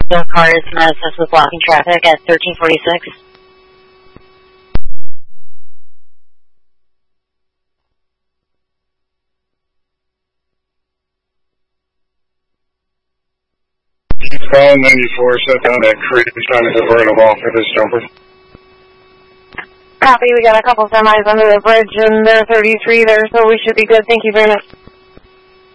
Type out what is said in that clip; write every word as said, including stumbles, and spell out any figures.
Your car is not assessed with blocking traffic at thirteen forty-six. Eastbound ninety-four, shut down that creek, trying to divert them off for this jumper. Copy, we got a couple semis under the bridge and they're thirty-three there, so we should be good. Thank you very much.